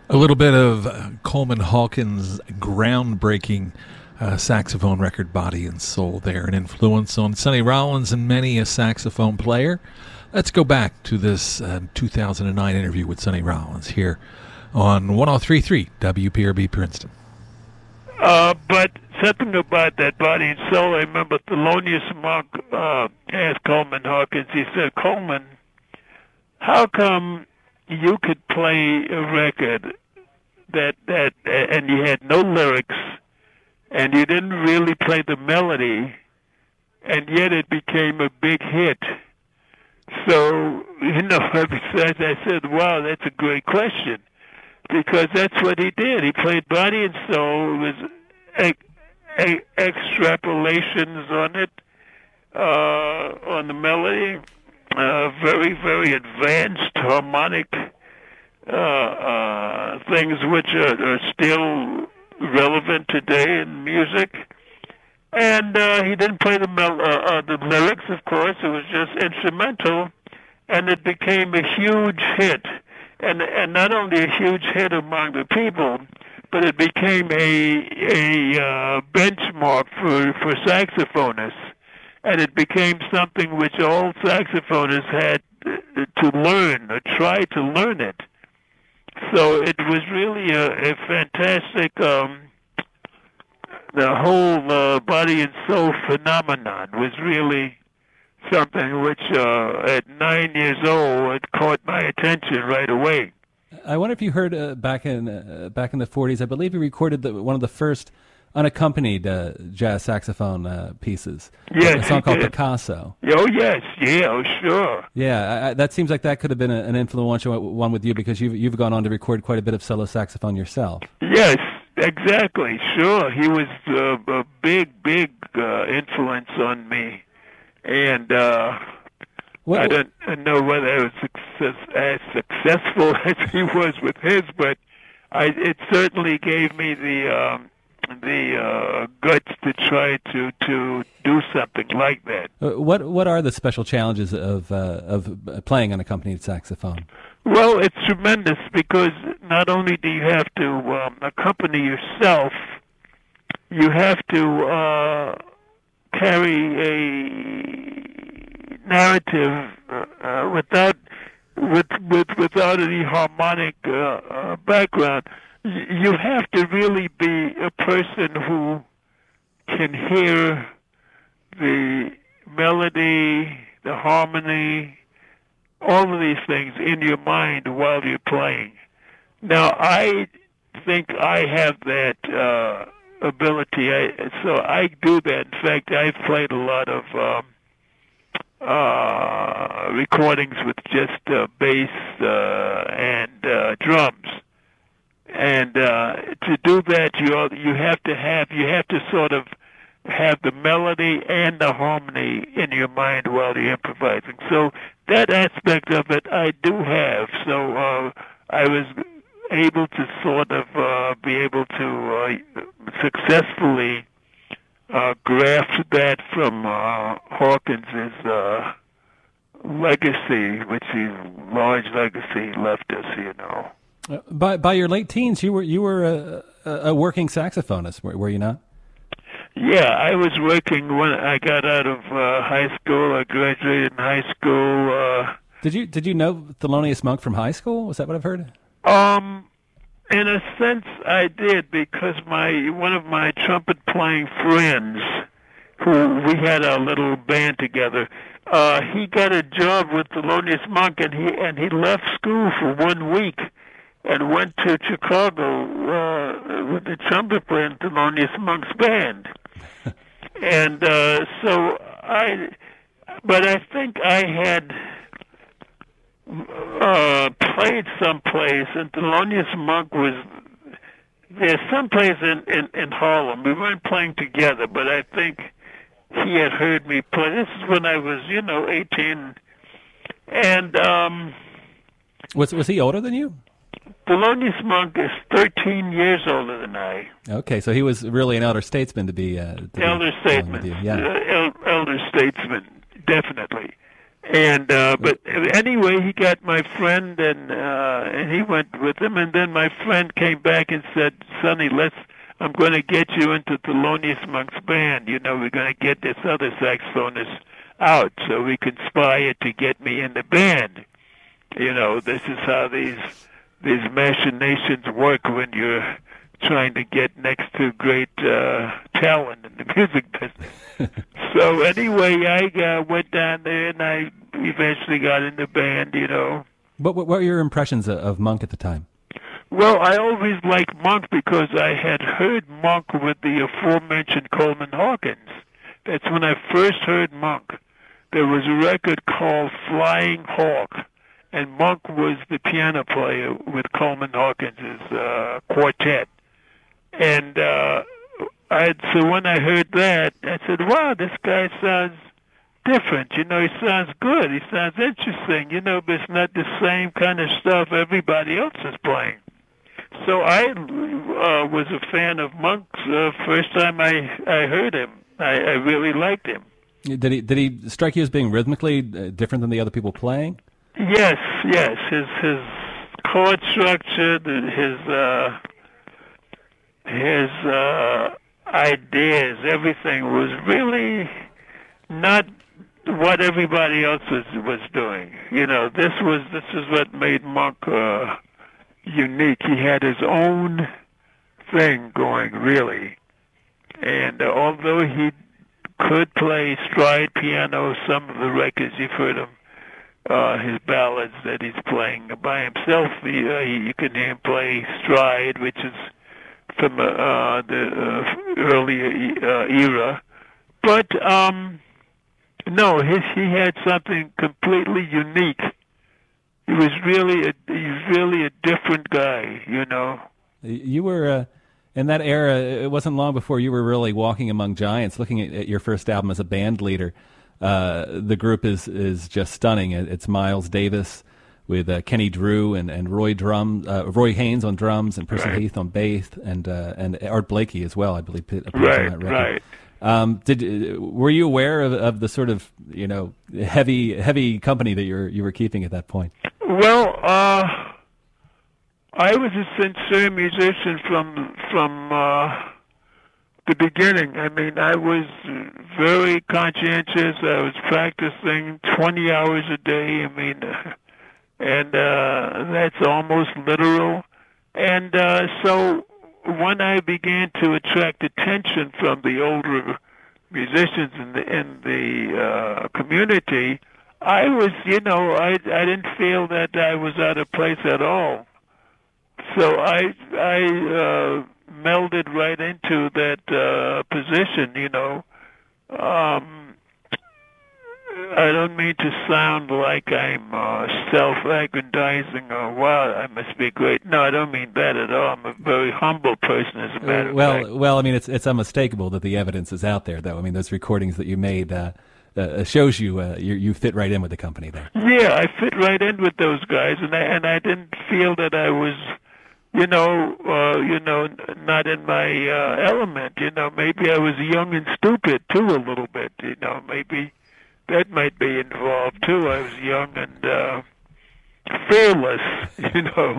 A little bit of Coleman Hawkins' groundbreaking saxophone record, Body and Soul, there, an influence on Sonny Rollins and many a saxophone player. Let's go back to this 2009 interview with Sonny Rollins here on 103.3 WPRB Princeton. But something about that Body and Soul, I remember Thelonious Monk asked Coleman Hawkins, he said, Coleman, how come you could play a record that and you had no lyrics and you didn't really play the melody, and yet it became a big hit? So, I said, wow, that's a great question, because that's what he did. He played Body and Soul. It was extrapolations on it, on the melody, very, very advanced harmonic things which are still relevant today in music. And he didn't play the lyrics, of course. It was just instrumental, and it became a huge hit. And not only a huge hit among the people, but it became a benchmark for saxophonists. And it became something which all saxophonists had to learn, or try to learn it. So it was really a fantastic, the whole Body and Soul phenomenon was really something which at 9 years old, it caught my attention right away. I wonder if you heard back in the 40s, I believe he recorded one of the first unaccompanied jazz saxophone pieces. Yes, a song called Picasso. Oh, yes, yeah, oh, sure. Yeah, that seems like that could have been an influential one with you, because you've gone on to record quite a bit of solo saxophone yourself. Yes, exactly, sure. He was a big influence on me, and I don't know whether I was as successful as he was with his, but it certainly gave me the guts to try to do something like that. What are the special challenges of playing unaccompanied saxophone? Well, it's tremendous, because not only do you have to accompany yourself, you have to carry a narrative without any harmonic background. You have to really be a person who can hear the melody, the harmony, all of these things in your mind while you're playing. Now, I think I have that ability, so I do that. In fact, I've played a lot of recordings with just bass and drums. And to do that, you have to sort of have the melody and the harmony in your mind while you're improvising. So that aspect of it I do have. So I was able to sort of be able to successfully graft that from Hawkins's legacy, which his large legacy left us, By your late teens, you were a working saxophonist, were you not? Yeah, I was working when I got out of high school. I graduated in high school. Did you know Thelonious Monk from high school? Was that what I've heard? In a sense, I did, because one of my trumpet playing friends, who we had a little band together, he got a job with Thelonious Monk, and he left school for 1 week and went to Chicago with the trumpet player in Thelonious Monk's band. And but I think I had played someplace, and Thelonious Monk was there someplace in Harlem. We weren't playing together, but I think he had heard me play. This is when I was, 18. And was he older than you? Thelonious Monk is 13 years older than I. Okay, so he was really an elder statesman to be... elder statesman. Yeah. Elder statesman, definitely. And but anyway, he got my friend, and he went with him. And then my friend came back and said, "Sonny, I'm going to get you into Thelonious Monk's band. You know, we're going to get this other saxophonist out so we conspire to get me in the band. You know, this is how these machinations work when you're trying to get next to great talent in the music business." So anyway, I went down there and I eventually got in the band, you know. What were your impressions of Monk at the time? Well, I always liked Monk because I had heard Monk with the aforementioned Coleman Hawkins. That's when I first heard Monk. There was a record called Flying Hawk, and Monk was the piano player with Coleman Hawkins' quartet. And so when I heard that, I said, "Wow, this guy sounds different. You know, he sounds good. He sounds interesting. You know, but it's not the same kind of stuff everybody else is playing." So I was a fan of Monk's first time I heard him. I really liked him. Did he strike you as being rhythmically different than the other people playing? Yes. His chord structure, his ideas, everything was really not what everybody else was doing. You know, this is what made Monk unique. He had his own thing going, really. And although he could play stride piano, some of the records you've heard him, his ballads that he's playing by himself, you can hear him play stride, which is from the earlier era. But no, he had something completely unique. He was really a different guy, you know. You were in that era. It wasn't long before you were really walking among giants. Looking at your first album as a band leader, the group is just stunning. It's Miles Davis with Kenny Drew and Roy Haynes on drums and Percy Heath on bass and Art Blakey as well, I believe. On that record. Right. Were you aware of the sort of, you know, heavy company that you were keeping at that point? Well, I was a sincere musician from the beginning. I mean, I was very conscientious. I was practicing 20 hours a day. I mean, and that's almost literal. And so when I began to attract attention from the older musicians in the community, I was, you know, I didn't feel that I was out of place at all. So I melded right into that position, you know. I don't mean to sound like I'm self-aggrandizing or, wow, I must be great. No, I don't mean that at all. I'm a very humble person, as a matter of fact. Well, I mean, it's unmistakable that the evidence is out there, though. I mean, those recordings that you made shows you fit right in with the company there. Yeah, I fit right in with those guys, and I didn't feel that I was, not in my element. You know, maybe I was young and stupid too, a little bit. You know, maybe that might be involved too. I was young and fearless. You know.